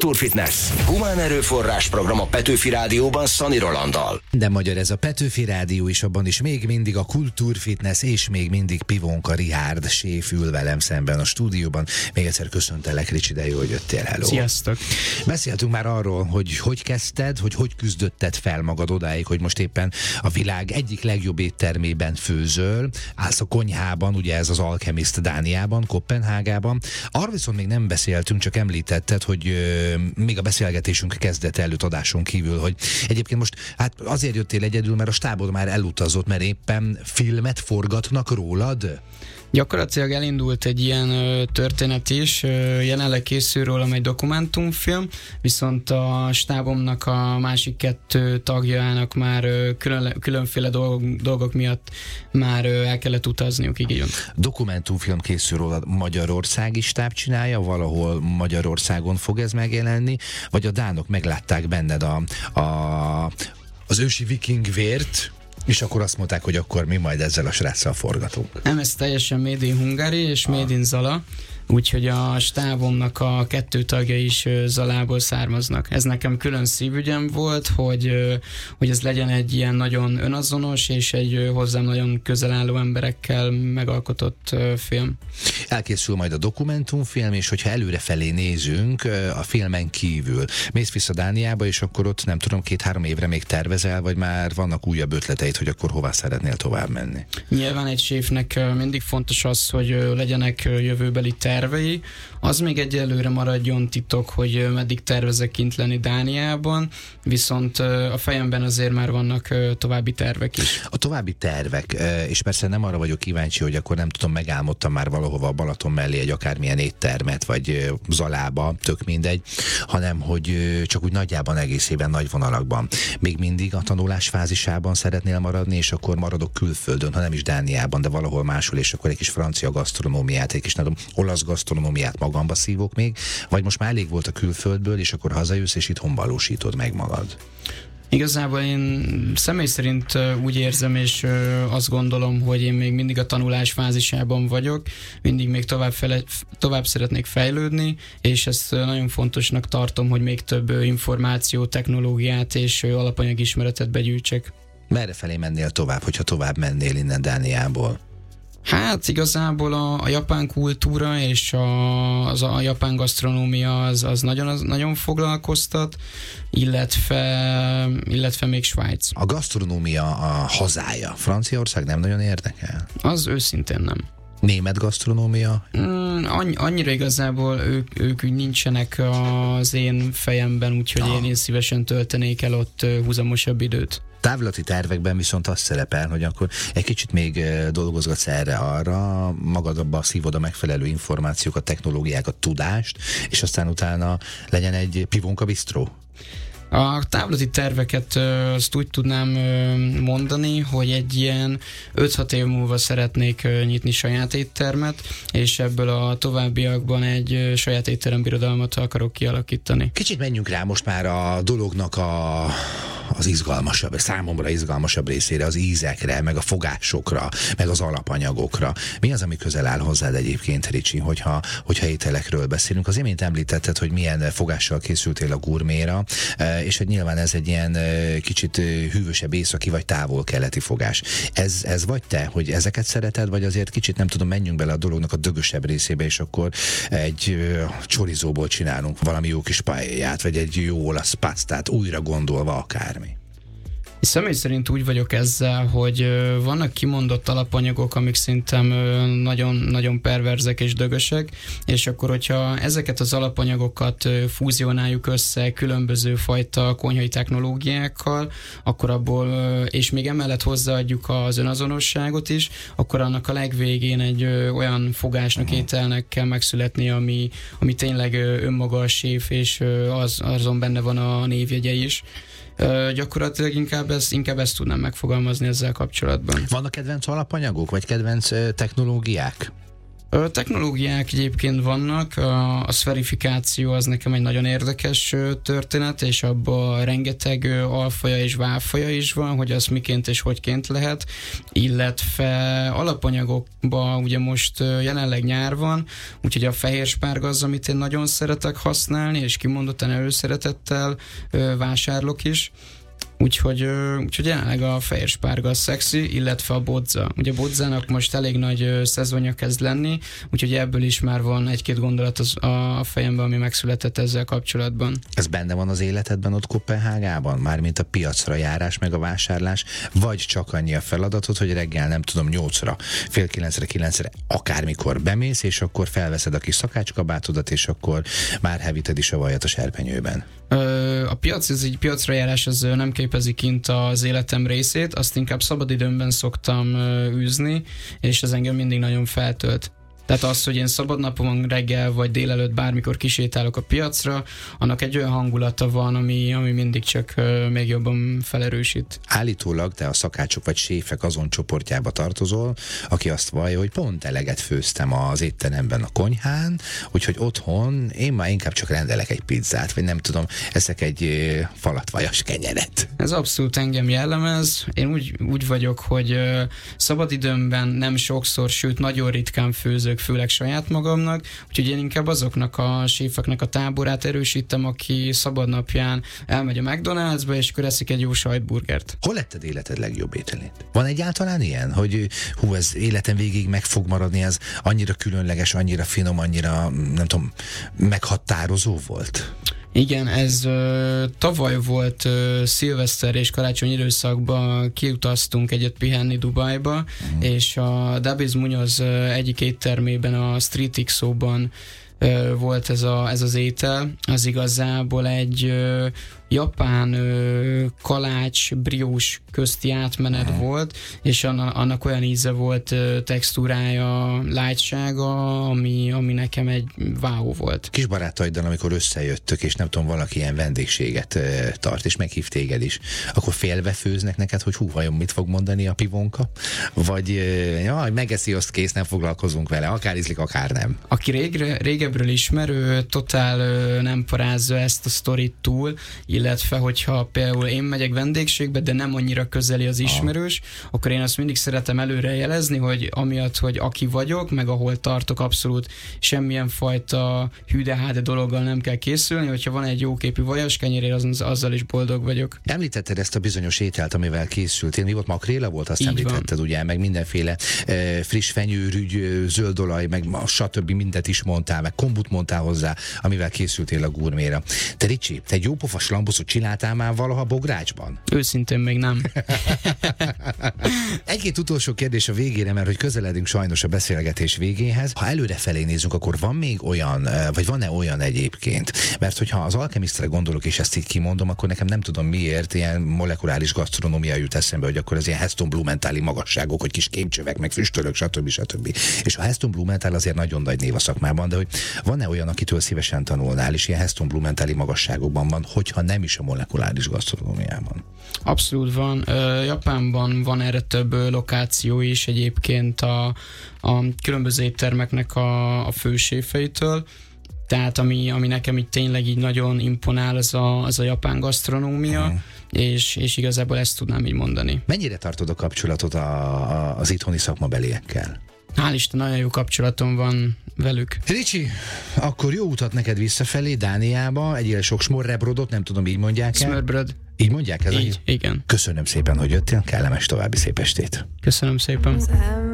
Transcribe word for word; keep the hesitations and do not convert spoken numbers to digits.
Kultúrfitness. Humán erőforrás program a Petőfi Rádióban Szani Rolanddal. De magyar ez a Petőfi Rádió is, abban is még mindig a Kultúrfitness, és még mindig Pivonka Richárd séf ül velem szemben a stúdióban. Még egyszer köszöntelek, Ricsi, de jó, hogy jöttél. Hello. Sziasztok! Beszéltünk már arról, hogy hogy kezdted, hogy hogy küzdötted fel magad odáig, hogy most éppen a világ egyik legjobb éttermében főzöl, állsz a konyhában, ugye ez az Alchemist Dániában, Koppenhágában. Arról viszont még nem beszéltünk, csak említetted, hogy euh, még a beszélgetésünk kezdete előtt adáson kívül, hogy egyébként most hát azért jöttél egyedül, mert a stábod már elutazott, mert éppen filmet forgatnak rólad? Gyakorlatilag elindult egy ilyen ö, történet is, ö, jelenleg készül rólam egy dokumentumfilm, viszont a stábomnak a másik kettő tagjának már ö, külön, különféle dolgok, dolgok miatt már ö, el kellett utazniuk, így jön. Dokumentumfilm készül róla, magyarországi stáb csinálja, valahol Magyarországon fog ez megjelenni, vagy a dánok meglátták benned a, a, az ősi viking vért, és akkor azt mondták, hogy akkor mi majd ezzel a sráccal forgatunk. Nem, ez teljesen Made in Hungary és Made in Zala, úgyhogy a stábomnak a kettő tagja is Zalából származnak. Ez nekem külön szívügyem volt, hogy, hogy ez legyen egy ilyen nagyon önazonos és egy hozzám nagyon közel álló emberekkel megalkotott film. Elkészül majd a dokumentumfilm, és hogyha előrefelé nézünk a filmen kívül, mész vissza Dániába, és akkor ott nem tudom, két-három évre még tervezel, vagy már vannak újabb ötleteid, hogy akkor hová szeretnél tovább menni? Nyilván egy séfnek mindig fontos az, hogy legyenek jövőbeli tervei. Az még egyelőre maradjon titok, hogy meddig tervezek kint lenni Dániában, viszont a fejemben azért már vannak további tervek is. A további tervek, és persze nem arra vagyok kíváncsi, hogy akkor nem tudom, megálmodtam már valahova a Balaton mellé egy akármilyen éttermet, vagy Zalába, tök mindegy, hanem hogy csak úgy nagyjában, egészében, nagy vonalakban. Még mindig a tanulás fázisában szeretnél maradni, és akkor maradok külföldön, ha nem is Dániában, de valahol máshol, és akkor egy kis francia gasztronómiát, egy kis nem tudom, olasz gasztronómiát magamba szívok még, vagy most már elég volt a külföldből, és akkor hazajössz, és itthon valósítod meg magad? Igazából én személy szerint úgy érzem, és azt gondolom, hogy én még mindig a tanulás fázisában vagyok, mindig még tovább, fele, tovább szeretnék fejlődni, és ezt nagyon fontosnak tartom, hogy még több információ, technológiát és alapanyagismeretet begyűjtsek. Merre felé mennél tovább, hogyha tovább mennél innen Dániából? Hát igazából a, a japán kultúra és a, az a japán gasztronómia az, az nagyon, az nagyon foglalkoztat, illetve, illetve még Svájc. A gasztronómia a hazája. Franciaország nem nagyon érdekel? Az őszintén nem. Német gasztronómia? Mm, annyi, annyira igazából ők, ők úgy nincsenek az én fejemben, úgyhogy ah. én, én szívesen töltenék el ott húzamosabb időt. Távlati tervekben viszont az szerepel, hogy akkor egy kicsit még dolgozgatsz erre-arra, magadba szívod a megfelelő információkat, technológiákat, tudást, és aztán utána legyen egy Pivonka Bistró. A távlati terveket azt úgy tudnám mondani, hogy egy ilyen öt-hat év múlva szeretnék nyitni saját éttermet, és ebből a továbbiakban egy saját étterembirodalmat akarok kialakítani. Kicsit menjünk rá most már a dolognak a, az izgalmasabb, számomra izgalmasabb részére, az ízekre, meg a fogásokra, meg az alapanyagokra. Mi az, ami közel áll hozzád egyébként, Ricsi, hogyha, hogyha ételekről beszélünk? Az imént említetted, hogy milyen fogással készültél a gurméra, és hogy nyilván ez egy ilyen kicsit hűvösebb északi vagy távol-keleti fogás. Ez, ez vagy te, hogy ezeket szereted, vagy azért kicsit nem tudom, menjünk bele a dolognak a dögösebb részébe, és akkor egy csorizóból csinálunk valami jó kis paellát, vagy egy jó olasz pasztát, újra gondolva akármi. Személy szerint úgy vagyok ezzel, hogy vannak kimondott alapanyagok, amik szerintem nagyon-nagyon perverzek és dögösek, és akkor, hogyha ezeket az alapanyagokat fúzionáljuk össze különböző fajta konyhai technológiákkal, akkor abból, és még emellett hozzáadjuk az önazonosságot is, akkor annak a legvégén egy olyan fogásnak, ételnek kell megszületni, ami, ami tényleg önmaga a séf, és az, azon benne van a névjegye is. Uh, gyakorlatilag inkább, ez, inkább ezt tudnám megfogalmazni ezzel kapcsolatban. Vannak kedvenc alapanyagok, vagy kedvenc uh, technológiák? Ö, technológiák egyébként vannak, a, a szferifikáció az nekem egy nagyon érdekes ö, történet, és abban rengeteg ö, alfaja és válfaja is van, hogy az miként és hogyként lehet, illetve alapanyagokban ugye most ö, jelenleg nyár van, úgyhogy a fehérspárga az, amit én nagyon szeretek használni, és kimondottan előszeretettel ö, vásárlok is. Úgyhogy, úgyhogy jelenleg a fehérspárga a szexi, illetve a bodza. Ugye a bodzának most elég nagy szezonja kezd lenni, úgyhogy ebből is már van egy-két gondolat az a fejemben, ami megszületett ezzel kapcsolatban. Ez benne van az életedben ott Koppenhágában? Mármint a piacra járás, meg a vásárlás, vagy csak annyi a feladatod, hogy reggel nem tudom, nyolcra, fél kilencre, kilencre, akármikor bemész, és akkor felveszed a kis szakácskabátodat, és akkor már hevíted is a vajat a serpenyőben. A piac, ez így piacra járás, az nem képezi kint az életem részét, azt inkább szabadidőmben szoktam űzni, és ez engem mindig nagyon feltölt. Tehát az, hogy én szabadnapon reggel vagy délelőtt bármikor kisétálok a piacra, annak egy olyan hangulata van, ami, ami mindig csak uh, még jobban felerősít. Állítólag te a szakácsok vagy séfek azon csoportjába tartozol, aki azt vallja, hogy pont eleget főztem az étteremben a konyhán, úgyhogy otthon én már inkább csak rendelek egy pizzát, vagy nem tudom, eszek egy falatvajas kenyeret. Ez abszolút engem jellemez. Én úgy, úgy vagyok, hogy uh, szabadidőmben nem sokszor, sőt nagyon ritkán főzök, főleg saját magamnak, úgyhogy én inkább azoknak a séfeknek a táborát erősítem, aki szabadnapján elmegy a McDonald'sba, és akkor eszik egy jó sajtburgert. Hol letted életed legjobb ételét? Van egyáltalán ilyen, hogy hú, ez életem végig meg fog maradni, ez annyira különleges, annyira finom, annyira, nem tudom, meghatározó volt? Igen, ez ö, tavaly volt ö, szilveszter és karácsony időszakban kiutaztunk egyet pihenni Dubajba, uh-huh. és a Dabiz Munoz ö, egyik éttermében, a Street X O-ban ö, volt ez, a, ez az étel. Az igazából egy ö, japán ö, kalács, briós közti átmenet uh-huh. volt, és anna, annak olyan íze volt, ö, textúrája, lágysága, ami, ami nekem egy wow volt. Kis barátaiddal, amikor összejöttök, és nem tudom, valaki ilyen vendégséget ö, tart, és meghív téged is, akkor félve főznek neked, hogy hú, vajon mit fog mondani a pivonka? Vagy ö, jaj, megeszi, azt kész, nem foglalkozunk vele, akár ízlik, akár nem. Aki régre, régebről ismerő, totál ö, nem parázza ezt a sztorit túl, illetve hogyha például én megyek vendégségbe, de nem annyira közeli az ismerős, ah. akkor én azt mindig szeretem előre jelezni, hogy amiatt, hogy aki vagyok, meg ahol tartok, abszolút semmilyen fajta hűde-háde dologgal nem kell készülni, hogyha van egy jóképű vajas kenyér, az, azzal is boldog vagyok. Említetted ezt a bizonyos ételt, amivel készültél. Mi volt, makréla volt? Azt így említetted, van. Ugye, meg mindenféle e, friss fenyőrügy, zöldolaj, meg stb. Mindent is mondtál, meg kombut mondtál hozzá, amivel készültél a gurméra. Te Ricsi, te egy jópofa slambuszot csináltál már valaha bográcsban? Őszintén még nem. Egy-két utolsó kérdés a végére, mert hogy közeledünk sajnos a beszélgetés végéhez. Ha előrefelé nézünk, akkor van még olyan, vagy van-e olyan egyébként? Mert hogyha az alkemisztre gondolok, és ezt így kimondom, akkor nekem nem tudom miért ilyen molekuláris gasztronómia jut eszembe, hogy akkor az ilyen Heston Blumenthal-i magasságok, hogy kis kémcsövek, meg füstölök, stb. stb. És a Heston Blumenthal azért nagyon nagy név a szakmában, de hogy van-e olyan, akitől szívesen tanulnál, és ilyen Heston Blumenthal-i magasságokban van, hogyha nem is a molekuláris gasztronómiában? Abszolút van. Japánban van erre több lokáció is egyébként a, a különböző éttermeknek a, a főséfeitől. Tehát ami, ami nekem így tényleg így nagyon imponál, az a, az a japán gasztronómia, hmm. és, és igazából ezt tudnám így mondani. Mennyire tartod a kapcsolatot a, a, az itthoni szakmabeliekkel? Hál' Isten, nagyon jó kapcsolatom van velük. Ricsi, akkor jó utat neked visszafelé Dániába, egyre sok smorrebrodot, nem tudom, így mondják el? Smörbröd. Így mondják ez? Így, a... igen. Köszönöm szépen, hogy jöttél, kellemes további szép estét. Köszönöm szépen.